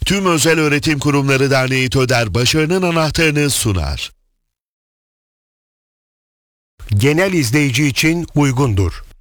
Tüm Özel Öğretim Kurumları Derneği TÖDER başarının anahtarını sunar. Genel izleyici için uygundur.